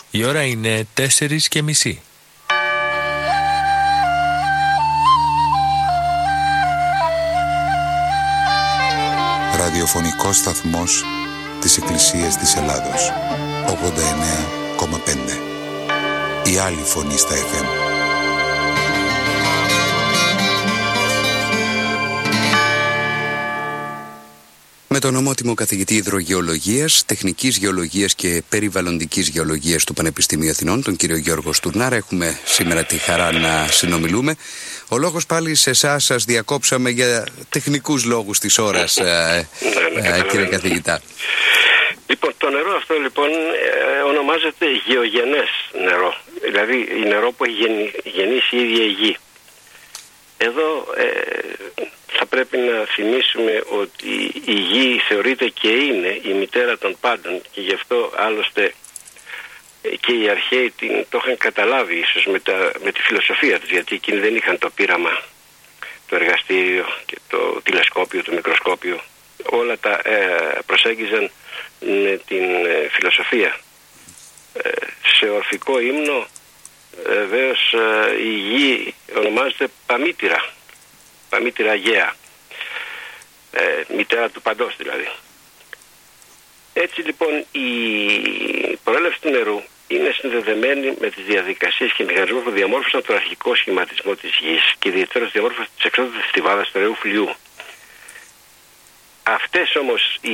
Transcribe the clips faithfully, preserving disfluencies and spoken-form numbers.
Η ώρα είναι τέσσερις και μισή. Ραδιοφωνικός σταθμός της Εκκλησίας της Ελλάδος. ογδόντα εννέα κόμμα πέντε. Η άλλη φωνή στα εφ εμ. Με τον ομότιμο καθηγητή υδρογεωλογίας, τεχνικής γεωλογίας και περιβαλλοντικής γεωλογίας του Πανεπιστημίου Αθηνών, τον κύριο Γιώργο Στουρνάρα, έχουμε σήμερα τη χαρά να συνομιλούμε. Ο λόγος πάλι σε εσάς, σας διακόψαμε για τεχνικούς λόγους της ώρας, ε, ε, κύριε καθηγητά. Λοιπόν, το νερό αυτό λοιπόν ε, ονομάζεται γεωγενές νερό, δηλαδή νερό που έχει γεννη, γεννήσει η ίδια η γη. Εδώ ε, θα πρέπει να θυμίσουμε ότι η γη θεωρείται και είναι η μητέρα των πάντων και γι' αυτό άλλωστε και οι αρχαίοι την, το είχαν καταλάβει ίσως με, τα, με τη φιλοσοφία τους, γιατί εκείνοι δεν είχαν το πείραμα, το εργαστήριο και το τηλεσκόπιο, το μικροσκόπιο, όλα τα ε, προσέγγιζαν με την ε, φιλοσοφία. Ε, σε ορφικό ύμνο βεβαίως ε, η γη ονομάζεται Παμήτηρα, Παμήτηρα Αγαία, ε, μητέρα του παντός δηλαδή. Έτσι λοιπόν η προέλευση του νερού είναι συνδεδεμένη με τις διαδικασίες και μηχανισμούς που διαμόρφωσαν τον αρχικό σχηματισμό της γης και ιδιαίτερα διαμόρφωσαν τις εξόδους της στιβάδας του νερού φλοιού. Αυτές όμως οι,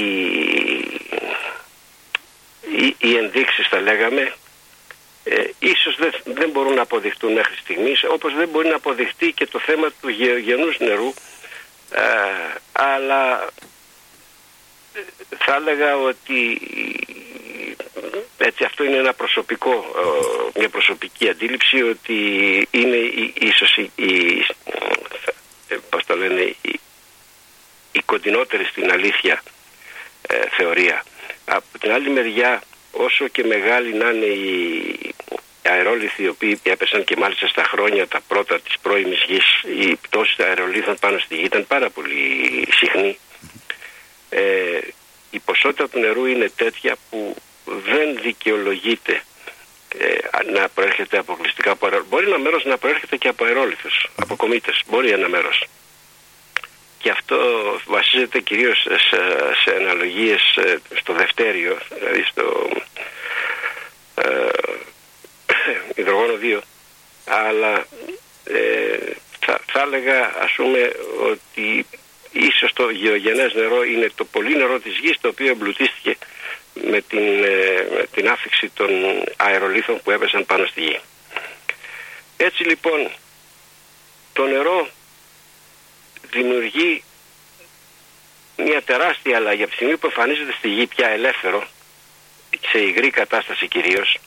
οι, οι ενδείξεις θα λέγαμε ε, ίσως δεν, δεν μπορούν να αποδειχτούν μέχρι στιγμής, όπως δεν μπορεί να αποδειχτεί και το θέμα του γεωγενούς νερού, ε, αλλά θα έλεγα ότι έτσι αυτό είναι ένα προσωπικό, μια προσωπική αντίληψη, ότι είναι ίσως η, η, πώς το λένε, η, η κοντινότερη στην αλήθεια ε, θεωρία. Από την άλλη μεριά, όσο και μεγάλη να είναι οι αερόλιθοι οι οποίοι έπεσαν και μάλιστα στα χρόνια τα πρώτα της πρώιμης γης, η πτώση αερολίθων πάνω στη γη ήταν πάρα πολύ συχνή. Ε, η ποσότητα του νερού είναι τέτοια που δεν δικαιολογείται ε, να προέρχεται αποκλειστικά από αερόλιθους. Μπορεί ένα μέρος να προέρχεται και από αερόλιθους, από κομήτες. Μπορεί ένα μέρος. Και αυτό βασίζεται κυρίως σε, σε αναλογίες στο δευτέριο, δηλαδή στο ε, υδρογόνο δύο. Αλλά ε, θα, θα έλεγα ας πούμε ότι ίσως το γεωγενές νερό είναι το πολύ νερό της γης, το οποίο εμπλουτίστηκε με την, με την άφιξη των αερολίθων που έπεσαν πάνω στη γη. Έτσι λοιπόν το νερό δημιουργεί μια τεράστια αλλαγή από τη στιγμή που εμφανίζεται στη γη πια ελεύθερο, σε υγρή κατάσταση κυρίως,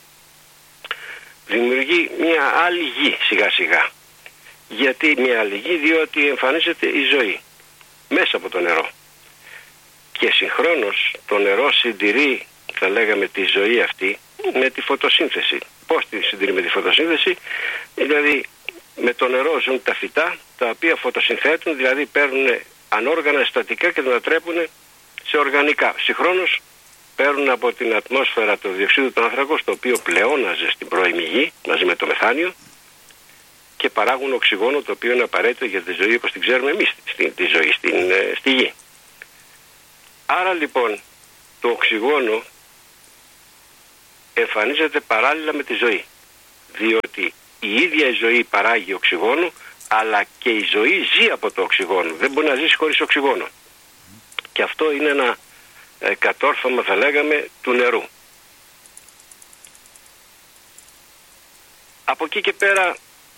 δημιουργεί μια άλλη γη σιγά σιγά. Γιατί μια άλλη γη? Διότι εμφανίζεται η ζωή μέσα από το νερό. Και συγχρόνως το νερό συντηρεί, θα λέγαμε, τη ζωή αυτή με τη φωτοσύνθεση. Πώς τη συντηρεί με τη φωτοσύνθεση? Δηλαδή με το νερό ζουν τα φυτά, τα οποία φωτοσυνθέτουν, δηλαδή παίρνουν ανόργανα συστατικά και τα ανατρέπουν σε οργανικά. Συγχρόνως παίρνουν από την ατμόσφαιρα το διοξείδιο του άνθρακος, το οποίο πλεόναζε στην πρώιμη γη μαζί με το μεθάνιο, και παράγουν οξυγόνο, το οποίο είναι απαραίτητο για τη ζωή όπως την ξέρουμε εμείς, στη, τη ζωή στην, στη γη. Άρα λοιπόν το οξυγόνο εμφανίζεται παράλληλα με τη ζωή, διότι η ίδια η ζωή παράγει οξυγόνο, αλλά και η ζωή ζει από το οξυγόνο. Δεν μπορεί να ζήσει χωρίς οξυγόνο. Και αυτό είναι ένα ε, κατόρθωμα, θα λέγαμε, του νερού. Από εκεί και πέρα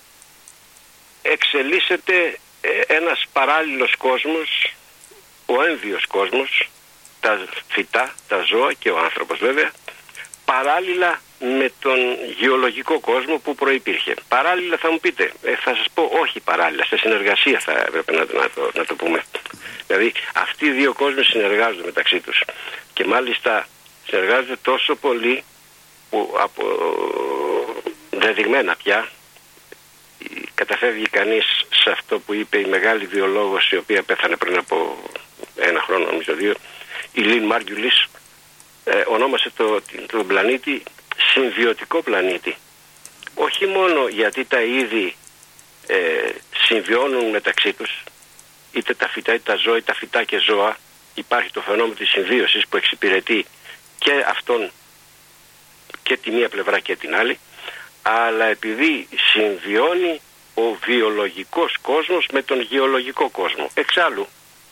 εξελίσσεται ε, ένας παράλληλος κόσμος, ο έμβιος κόσμος, τα φυτά, τα ζώα και ο άνθρωπος βέβαια, παράλληλα με τον γεωλογικό κόσμο που προϋπήρχε. Παράλληλα θα μου πείτε, ε, θα σας πω όχι παράλληλα, σε συνεργασία θα έπρεπε να, να, το, να το πούμε. Δηλαδή αυτοί οι δύο κόσμοι συνεργάζονται μεταξύ τους και μάλιστα συνεργάζονται τόσο πολύ που από δεδειγμένα πια καταφεύγει κανείς σε αυτό που είπε η μεγάλη βιολόγος, η οποία πέθανε πριν από ένα χρόνο, νομίζω δύο, η Λιν Μάργκιουλης, ε, ονόμασε το, τον πλανήτη συμβιωτικό πλανήτη. Όχι μόνο γιατί τα είδη ε, συμβιώνουν μεταξύ τους, είτε τα φυτά είτε τα ζώα, είτε τα φυτά και ζώα, υπάρχει το φαινόμενο της συμβίωσης που εξυπηρετεί και αυτόν και τη μία πλευρά και την άλλη, αλλά επειδή συμβιώνει ο βιολογικός κόσμος με τον γεωλογικό κόσμο. Εξάλλου,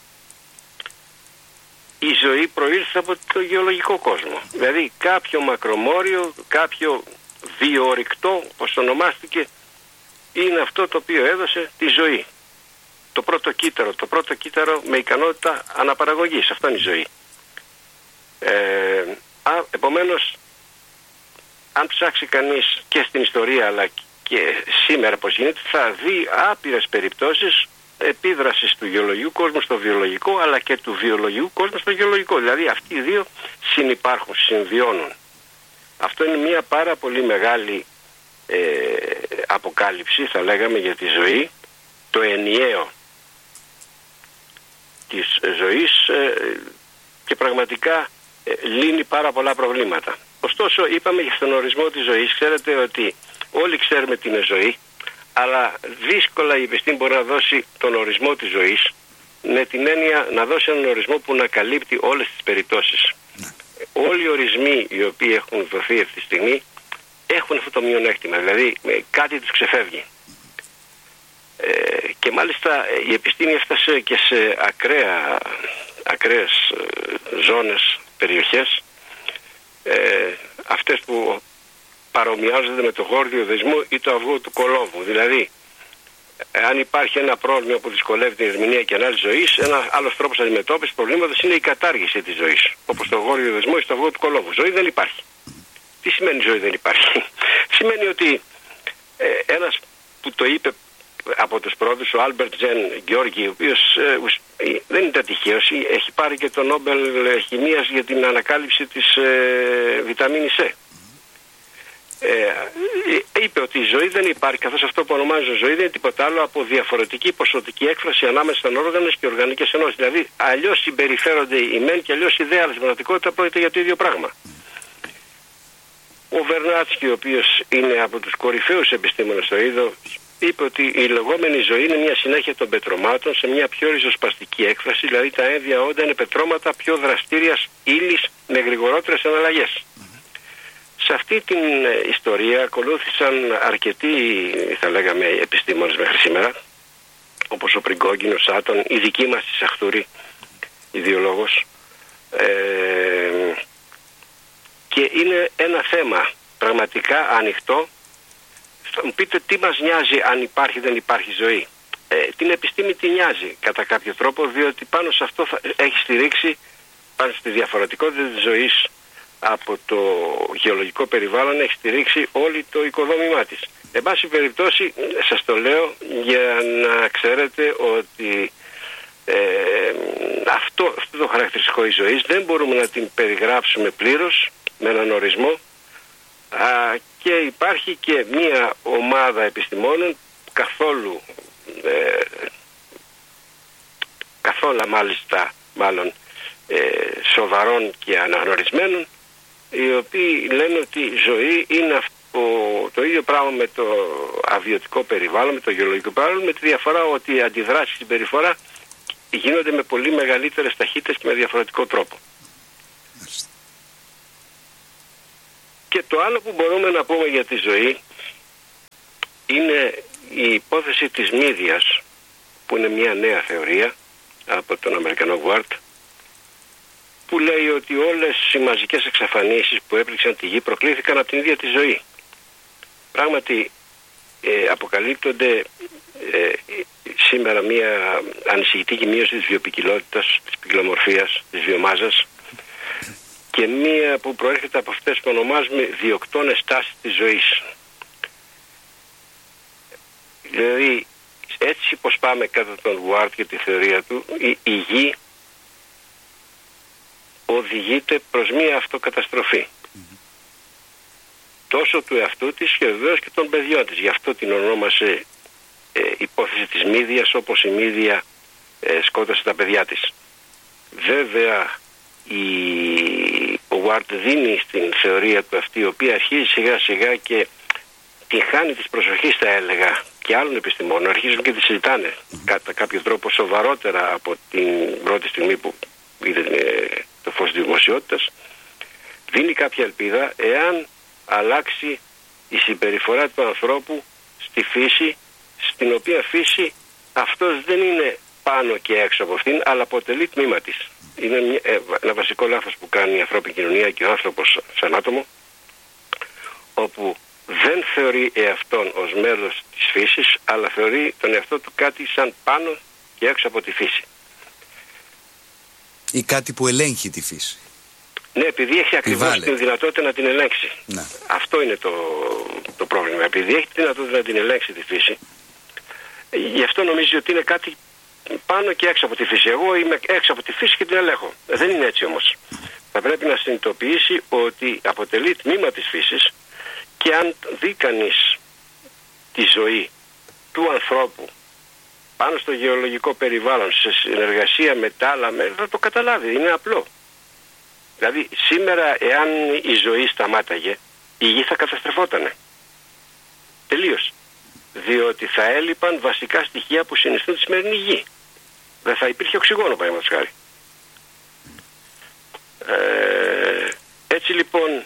η ζωή προήλθε από το γεωλογικό κόσμο. Δηλαδή κάποιο μακρομόριο, κάποιο βιορυκτό, όπως ονομάστηκε, είναι αυτό το οποίο έδωσε τη ζωή. Το πρώτο κύτταρο, το πρώτο κύτταρο με ικανότητα αναπαραγωγής. Αυτό είναι η ζωή. Ε, α, επομένως, αν ψάξει κανείς και στην ιστορία αλλά και σήμερα πως γίνεται, θα δει άπειρες περιπτώσεις επίδρασης του γεωλογικού κόσμου στο βιολογικό, αλλά και του βιολογικού κόσμου στο γεωλογικό. Δηλαδή αυτοί οι δύο συνυπάρχουν, συμβιώνουν. Αυτό είναι μια πάρα πολύ μεγάλη ε, αποκάλυψη, θα λέγαμε, για τη ζωή, το ενιαίο της ζωής ε, και πραγματικά ε, λύνει πάρα πολλά προβλήματα. Ωστόσο, είπαμε για τον ορισμό της ζωής. Ξέρετε ότι όλοι ξέρουμε τι είναι ζωή, αλλά δύσκολα η επιστήμη μπορεί να δώσει τον ορισμό της ζωής, με την έννοια να δώσει έναν ορισμό που να καλύπτει όλες τις περιπτώσεις. Ναι. Όλοι οι ορισμοί οι οποίοι έχουν δοθεί αυτή τη στιγμή έχουν αυτό το μειονέκτημα, δηλαδή κάτι τους ξεφεύγει. Ε, και μάλιστα η επιστήμη έφτασε και σε ακραία, ακραίες ε, ζώνες, περιοχές, ε, αυτές που παρομοιάζονται με το γόρδιο δεσμό ή το αυγό του κολόμβου. Δηλαδή, αν υπάρχει ένα πρόβλημα που δυσκολεύει την ερμηνεία και ανάλυση ζωής, ένα άλλος τρόπος αντιμετώπισης προβλήματος είναι η κατάργηση της ζωής. Όπως το γόρδιο δεσμό ή το αυγό του κολόμβου. Ζωή δεν υπάρχει. Τι σημαίνει ζωή δεν υπάρχει? Σημαίνει ότι ε, ένας που το είπε από τους πρώτους, ο Άλμπερτ Τζεν Γκιόργη, ο οποίος ε, δεν είναι τυχαίος, έχει πάρει και το Νόμπελ Χημείας για την ανακάλυψη της ε, βιταμίνης C. Ε, είπε ότι η ζωή δεν υπάρχει, καθώς αυτό που ονομάζω ζωή δεν είναι τίποτα άλλο από διαφορετική ποσοτική έκφραση ανάμεσα στον όργανο και οργανικές ενώσεις. Δηλαδή, αλλιώς συμπεριφέρονται οι μεν και αλλιώς οι δε, αλλά στην πραγματικότητα πρόκειται για το ίδιο πράγμα. Ο Βερνάτσκι, ο οποίος είναι από τους κορυφαίους επιστήμονες στο είδο, είπε ότι η λεγόμενη ζωή είναι μια συνέχεια των πετρωμάτων σε μια πιο ριζοσπαστική έκφραση, δηλαδή τα ένδια όντα είναι πετρώματα πιο δραστήριας ύλης με γρηγορότερες εναλλαγές. Σε αυτή την ιστορία ακολούθησαν αρκετοί, θα λέγαμε, επιστήμονες μέχρι σήμερα, όπως ο Πριγκόγκιν, Σάτον, η δική μας η Σαχτούρη, ιδεολόγος. Ε, και είναι ένα θέμα πραγματικά ανοιχτό. Θα μου πείτε τι μας νοιάζει αν υπάρχει δεν υπάρχει ζωή. Ε, την επιστήμη τη νοιάζει κατά κάποιο τρόπο, διότι πάνω σε αυτό θα έχει στηρίξει, πάνω στη διαφορετικότητα της ζωής από το γεωλογικό περιβάλλον, έχει στηρίξει όλη το οικοδόμημά της. Εν πάση περιπτώσει, σας το λέω για να ξέρετε ότι ε, αυτό, αυτό το χαρακτηριστικό της ζωής δεν μπορούμε να την περιγράψουμε πλήρως με έναν ορισμό, α, και υπάρχει και μία ομάδα επιστημόνων καθόλου ε, καθόλου μάλιστα μάλλον ε, σοβαρών και αναγνωρισμένων, οι οποίοι λένε ότι η ζωή είναι αυτό, το ίδιο πράγμα με το αβιωτικό περιβάλλον, με το γεωλογικό περιβάλλον, με τη διαφορά ότι οι αντιδράσεις στην περιφορά γίνονται με πολύ μεγαλύτερες ταχύτητες και με διαφορετικό τρόπο. Και το άλλο που μπορούμε να πούμε για τη ζωή είναι η υπόθεση της μύδιας, που είναι μια νέα θεωρία από τον Αμερικανό Γουάρτ, που λέει ότι όλες οι μαζικές εξαφανίσεις που έπληξαν τη γη προκλήθηκαν από την ίδια τη ζωή. Πράγματι ε, αποκαλύπτονται ε, σήμερα μια ανησυχητική μείωση της βιοποικιλότητας, της ποικιλομορφίας, της βιομάζας, και μία που προέρχεται από αυτές που ονομάζουμε διοκτώνες τάσεις της ζωής. Δηλαδή, έτσι πως πάμε κατά τον Γουάρτ και τη θεωρία του, η, η γη οδηγείται προς μία αυτοκαταστροφή. Mm-hmm. Τόσο του εαυτού της και βεβαίως και των παιδιών της. Γι' αυτό την ονόμασε ε, υπόθεση της μύδιας, όπως η μύδια ε, σκότωσε τα παιδιά της. Βέβαια, η, ο ο Ward δίνει στην θεωρία του αυτή, η οποία αρχίζει σιγά σιγά και την χάνει της προσοχής, θα έλεγα, και άλλων επιστημόνων, αρχίζουν και τη συζητάνε κατά κάποιο τρόπο σοβαρότερα από την πρώτη στιγμή που είδε το φως της δημοσιότητας, δίνει κάποια ελπίδα εάν αλλάξει η συμπεριφορά του ανθρώπου στη φύση, στην οποία φύση αυτός δεν είναι πάνω και έξω από αυτήν, αλλά αποτελεί τμήμα της. Είναι μια, ε, ένα βασικό λάθος που κάνει η ανθρώπινη κοινωνία και ο άνθρωπος σαν άτομο, όπου δεν θεωρεί εαυτόν ως μέλος της φύσης, αλλά θεωρεί τον εαυτό του κάτι σαν πάνω και έξω από τη φύση. Ή κάτι που ελέγχει τη φύση. Ναι, επειδή έχει ακριβώς την δυνατότητα να την ελέγξει. Ναι. Αυτό είναι το, το πρόβλημα. Επειδή έχει τη δυνατότητα να την ελέγξει τη φύση, γι' αυτό νομίζει ότι είναι κάτι πάνω και έξω από τη φύση. Εγώ είμαι έξω από τη φύση και την ελέγχω. Δεν είναι έτσι όμως. Θα πρέπει να συνειδητοποιήσει ότι αποτελεί τμήμα της φύσης, και αν δει κανείς τη ζωή του ανθρώπου πάνω στο γεωλογικό περιβάλλον, σε συνεργασία με τα άλλα μέρη, θα το καταλάβει. Είναι απλό. Δηλαδή σήμερα, εάν η ζωή σταμάταγε, η γη θα καταστρεφότανε. Τελείως. Διότι θα έλειπαν βασικά στοιχεία που συνιστούν τη σημερινή γη. Δεν θα υπήρχε οξυγόνο, παραδείγματος χάρη. Ε, έτσι λοιπόν,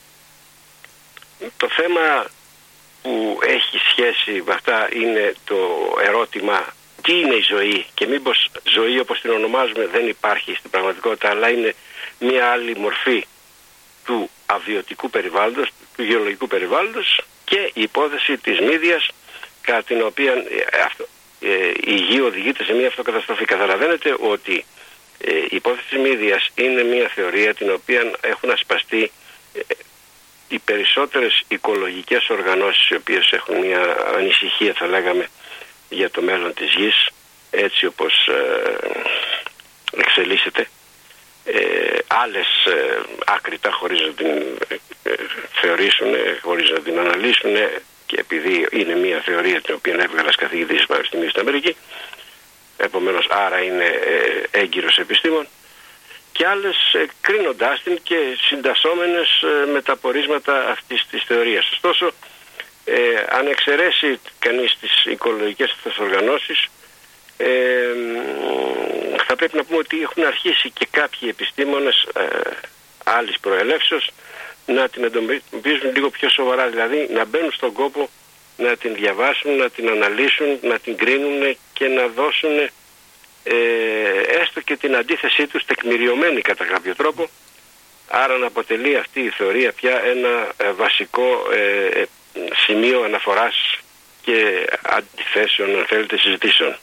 το θέμα που έχει σχέση με αυτά είναι το ερώτημα τι είναι η ζωή, και μήπως ζωή όπως την ονομάζουμε δεν υπάρχει στην πραγματικότητα, αλλά είναι μια άλλη μορφή του αβιωτικού περιβάλλοντος, του γεωλογικού περιβάλλοντος, και η υπόθεση της μύδιας, κατά την οποία ε, αυτό, ε, η γη οδηγείται σε μια αυτοκαταστροφή. Καταλαβαίνετε ότι ε, η υπόθεση της μύδιας είναι μια θεωρία την οποία έχουν ασπαστεί ε, οι περισσότερες οικολογικές οργανώσεις, οι οποίες έχουν μια ανησυχία, θα λέγαμε, για το μέλλον της γης, έτσι όπως ε, εξελίσσεται. Ε, άλλες ε, άκρητα, χωρίς να την ε, θεωρήσουν, χωρίς να την αναλύσουν, και επειδή είναι μια θεωρία την οποία έβγαλε ως καθηγητής της Πανεπιστημίου στην Αμερική, επομένως άρα είναι ε, έγκυρος επιστήμων, και άλλες ε, κρίνοντάς την και συντασσόμενες ε, με τα πορίσματα αυτής της θεωρίας. Ωστόσο, ε, αν εξαιρέσει κανείς τις οικολογικές αυτές οργανώσεις, ε, θα πρέπει να πούμε ότι έχουν αρχίσει και κάποιοι επιστήμονες ε, άλλης προελεύσεως να την εντοπίζουν λίγο πιο σοβαρά, δηλαδή να μπαίνουν στον κόπο να την διαβάσουν, να την αναλύσουν, να την κρίνουν και να δώσουν ε, έστω και την αντίθεσή τους τεκμηριωμένη κατά κάποιο τρόπο, άρα να αποτελεί αυτή η θεωρία πια ένα ε, βασικό ε, σημείο αναφοράς και αντιθέσεων, αν θέλετε, συζητήσεων.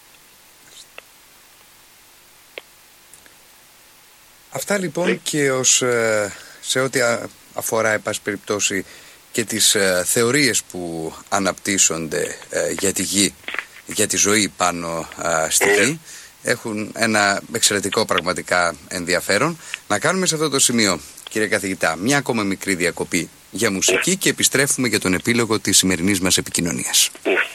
Αυτά λοιπόν, και ως, σε ό,τι αφορά, εν πάση περιπτώσει, και τις ε, θεωρίες που αναπτύσσονται ε, για τη γη, για τη ζωή πάνω ε, στη γη, έχουν ένα εξαιρετικό πραγματικά ενδιαφέρον. Να κάνουμε σε αυτό το σημείο, κύριε καθηγητά, μια ακόμα μικρή διακοπή για μουσική και επιστρέφουμε για τον επίλογο της σημερινής μας επικοινωνίας.